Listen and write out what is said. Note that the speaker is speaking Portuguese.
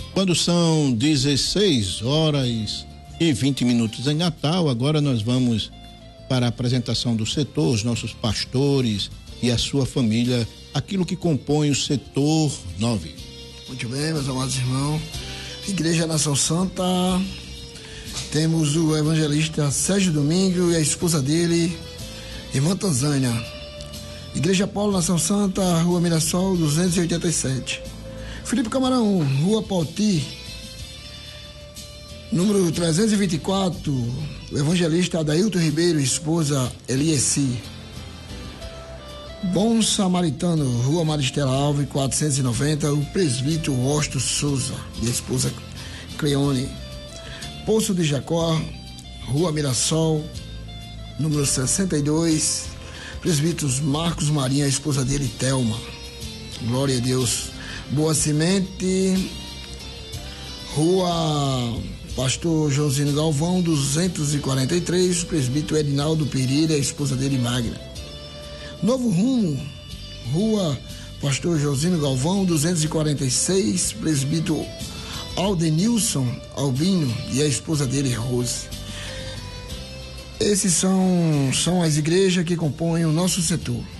Quando são 16 horas e 20 minutos em Natal, agora nós vamos para a apresentação do setor, os nossos pastores e a sua família, aquilo que compõe o setor 9. Muito bem, meus amados irmãos. Igreja Nação Santa, temos o evangelista Sérgio Domingo e a esposa dele, irmã Tanzânia. Igreja Paulo Nação Santa, Rua Mirassol 287. Felipe Camarão, Rua Pauti, número 324, o evangelista Adailton Ribeiro, esposa Eliesi. Bom Samaritano, Rua Maristela Alves, 490, o presbítero Rosto Souza e a esposa Cleone. Poço de Jacó, Rua Mirassol, número 62, presbíteros Marcos Marinha, a esposa dele, Thelma. Glória a Deus. Boa Semente, Rua Pastor Josino Galvão, 243, o presbítero Edinaldo Pereira, a esposa dele, Magna. Novo Rumo, Rua Pastor Josino Galvão, 246, presbítero Aldenilson Albino e a esposa dele, Rose. Esses são as igrejas que compõem o nosso setor.